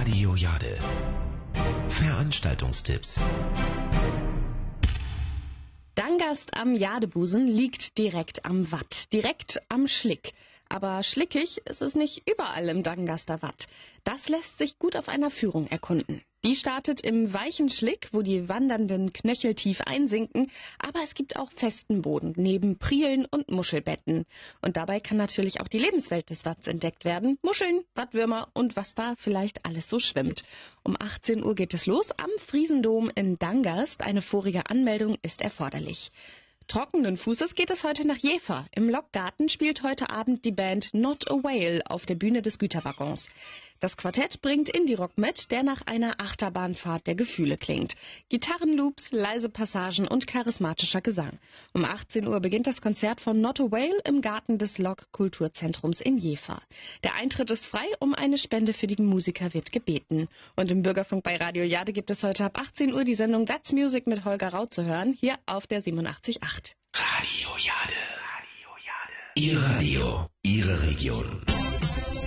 Radio Jade. Veranstaltungstipps. Dangast am Jadebusen liegt direkt am Watt, direkt am Schlick. Aber schlickig ist es nicht überall im Dangaster Watt. Das lässt sich gut auf einer Führung erkunden. Die startet im weichen Schlick, wo die wandernden Knöchel tief einsinken, aber es gibt auch festen Boden neben Prielen und Muschelbetten. Und dabei kann natürlich auch die Lebenswelt des Watts entdeckt werden. Muscheln, Wattwürmer und was da vielleicht alles so schwimmt. Um 18 Uhr geht es los am Friesendom in Dangast. Eine vorige Anmeldung ist erforderlich. Trockenen Fußes geht es heute nach Jever. Im Lokgarten spielt heute Abend die Band Not a Whale auf der Bühne des Güterwaggons. Das Quartett bringt Indie-Rock mit, der nach einer Achterbahnfahrt der Gefühle klingt. Gitarrenloops, leise Passagen und charismatischer Gesang. Um 18 Uhr beginnt das Konzert von Not a Whale im Garten des Lok-Kulturzentrums in Jever. Der Eintritt ist frei, um eine Spende für die Musiker wird gebeten. Und im Bürgerfunk bei Radio Jade gibt es heute ab 18 Uhr die Sendung That's Music mit Holger Rau zu hören, hier auf der 87.8. Radio Jade. Ihr Radio, Ihre Region.